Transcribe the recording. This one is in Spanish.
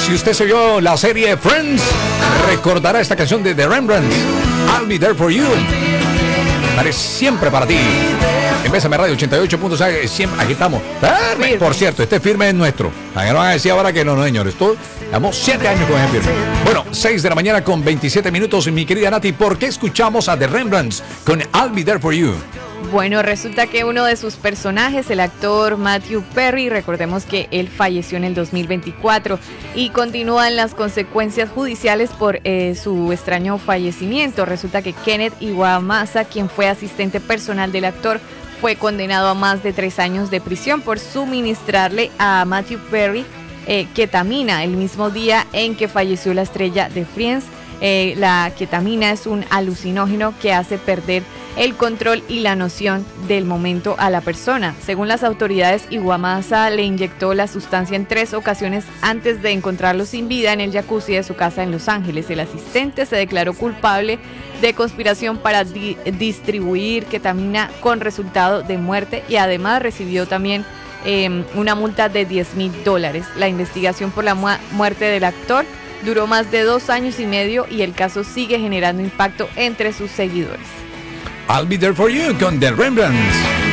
Si usted se vio la serie Friends, recordará esta canción de The Rembrandts, I'll Be There For You. Estaré siempre para ti. En Bésame Radio 88.6, siempre, aquí estamos. Firme. Por cierto, este firme es nuestro. No van a decir ahora que no, señores. Llevamos 7 años con el firme. Bueno, 6 de la mañana con 27 minutos. Mi querida Nati, ¿por qué escuchamos a The Rembrandts con I'll Be There For You? Bueno, resulta que uno de sus personajes, el actor Matthew Perry, recordemos que él falleció en el 2024 y continúan las consecuencias judiciales por su extraño fallecimiento. Resulta que Kenneth Iwamasa, quien fue asistente personal del actor, fue condenado a más de 3 años de prisión por suministrarle a Matthew Perry ketamina el mismo día en que falleció la estrella de Friends. La ketamina es un alucinógeno que hace perder el control y la noción del momento a la persona. Según las autoridades, Iwamasa le inyectó la sustancia en 3 ocasiones antes de encontrarlo sin vida en el jacuzzi de su casa en Los Ángeles. El asistente se declaró culpable de conspiración para distribuir ketamina con resultado de muerte y además recibió también una multa de $10,000. La investigación por la muerte del actor duró más de 2 años y medio y el caso sigue generando impacto entre sus seguidores. I'll Be There For You con The Rembrandts.